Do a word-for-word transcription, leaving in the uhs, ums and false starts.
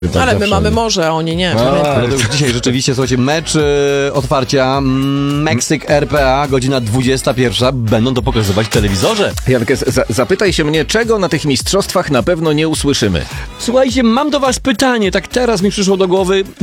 Ale my mamy morze, a oni nie. A, ale to już dzisiaj rzeczywiście, słuchajcie, mecz y, otwarcia mm, Meksyk R P A, godzina dwudziesta pierwsza, będą to pokazywać w telewizorze. Jankę, za- zapytaj się mnie, czego na tych mistrzostwach na pewno nie usłyszymy. Słuchajcie, mam do was pytanie, tak teraz mi przyszło do głowy.